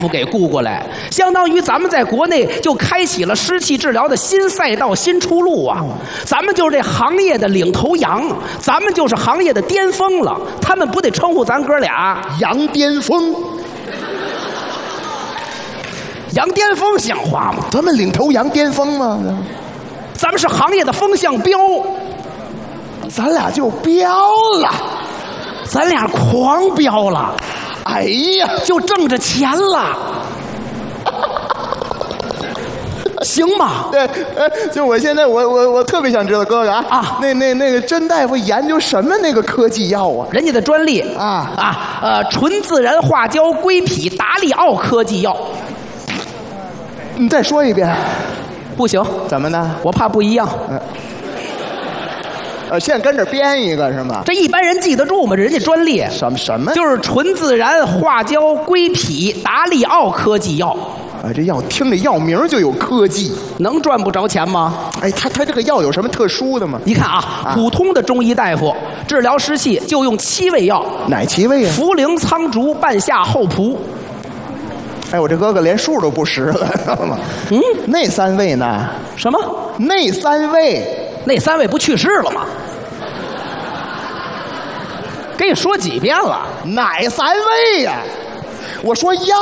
给雇过来，相当于咱们在国内就开启了湿气治疗的新赛道、新出路啊！咱们就是这行业的领头羊，咱们就是行业的巅峰了。他们不得称呼咱哥俩杨巅峰？ 杨巅峰像话吗？ 咱们领头羊巅峰吗？ 咱们是行业的风向标， 咱俩就飙了， 咱俩狂飙了。 哎呀， 就挣着钱了，行吗？ 对，就我现在我特别想知道哥哥啊，那个甄大夫研究什么那个科技药啊？ 人家的专利纯自然化胶硅吡达利奥科技药。 你再说一遍。 不行， 怎么呢？ 我怕不一样。 现在跟着编一个是吗？ 这一般人记得住吗？人家专利什么？ 就是纯自然化胶硅吡达利奥科技药。 这药听这药名就有科技， 能赚不着钱吗？ 哎，他这个药有什么特殊的吗？ 你看啊，普通的中医大夫治疗湿气就用7味药。 哪7味啊？ 茯苓、苍术、半夏、厚朴。 哎，我这哥哥连数都不识了，知道吗？那3味呢？ 什么？ 那3味？ 那3位不去世了吗？跟你说几遍了？ 哪3位呀？我说要，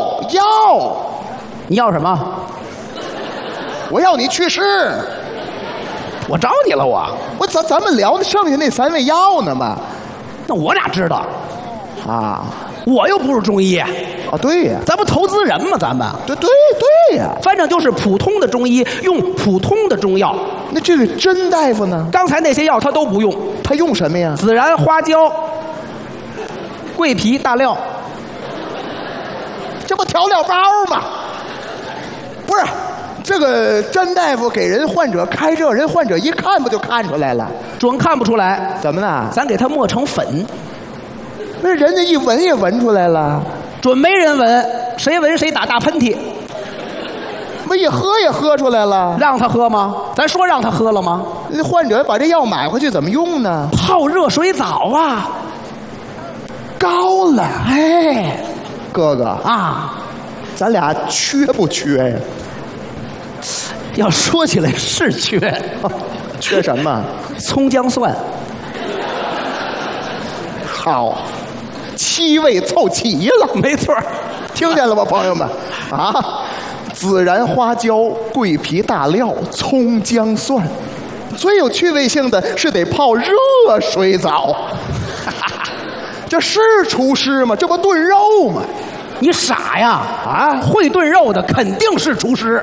你要什么？ 我要你去世。 我找你了， 咱们聊剩下那3味药呢嘛？ 那我哪知道？ 啊， 我又不是中医。 对呀， 咱不投资人吗？咱们对呀， 反正就是普通的中医用普通的中药。 那这个甄大夫呢？ 刚才那些药他都不用， 他用什么呀？ 孜然、花椒、桂皮、大料， 这不调料包吗？不是，这个甄大夫给人患者开这，人患者一看不就看出来了？ 准看不出来。 怎么呢？ 咱给他磨成粉， 那人家一闻也闻出来了。 准没人闻，谁闻谁打大喷嚏。 不一喝也喝出来了。 让他喝吗？咱说让他喝了吗？ 患者把这药买回去怎么用呢？ 泡热水澡啊。 高了。 哎， 哥哥啊， 咱俩缺不缺呀？ 要说起来是缺。 缺什么？ 葱姜蒜。 好，7味凑齐了。 没错， 听见了吧，朋友们？孜然、花椒、桂皮、大料、葱姜蒜，最有趣味性的是得泡热水澡。这是厨师吗？这不炖肉吗？ 你傻呀？会炖肉的肯定是厨师。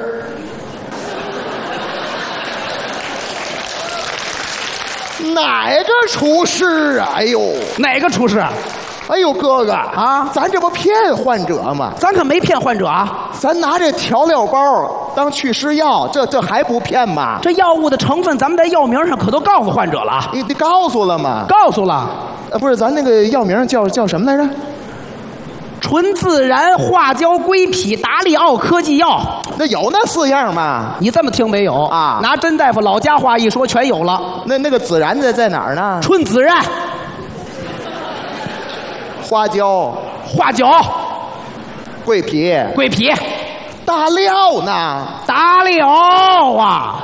哪个厨师啊？哎呦， 哪个厨师？ 哎呦，哥哥咱这不骗患者吗？ 咱可没骗患者啊！ 咱拿这调料包当祛湿药，这还不骗吗？ 这药物的成分，咱们在药名上可都告诉患者了。 你告诉了吗？ 告诉了。 不是，咱那个药名叫什么来着？ 纯自然化胶硅吡达利奥科技药。 那有那4样吗？ 你这么听没有啊？拿甄大夫老家话一说，全有了。 那个孜然在哪儿呢？ 纯孜然。 花椒，桂皮，大料呢？ 大料啊！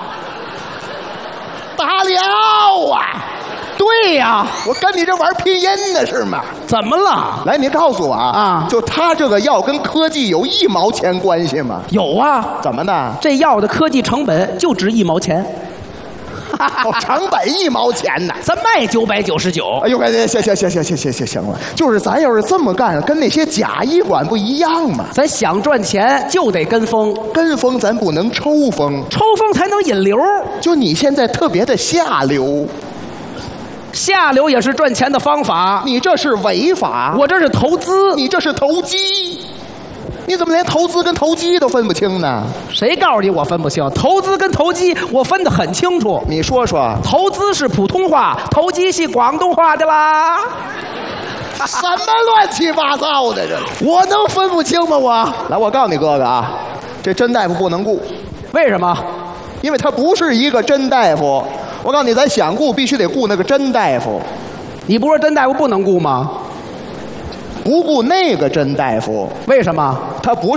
对呀， 我跟你这玩拼音呢是吗？ 怎么了？ 来，您告诉我就他这个药跟科技有1毛钱关系吗？ 有啊。 怎么的？ 这药的科技成本就值1毛钱。 成本1毛钱呢？ 咱卖999。 哎呦，行了，就是咱要是这么干，跟那些假医馆不一样吗？ 咱想赚钱就得跟风， 咱不能抽风， 抽风才能引流。 就你现在特别的下流。 下流也是赚钱的方法。 你这是违法， 我这是投资， 你这是投机。你怎么连投资跟投机都分不清呢？ 谁告诉你我分不清？投资跟投机我分得很清楚。 你说说， 投资是普通话，投机是广东话的啦。 什么乱七八糟的这？ 我能分不清吗？ 来，我告诉你哥哥这甄大夫不能雇。 为什么？ 因为他不是一个甄大夫。我告诉你，咱想雇必须得雇那个甄大夫。 你不是说甄大夫不能雇吗？ 不雇那个甄大夫。 为什么？ 他不是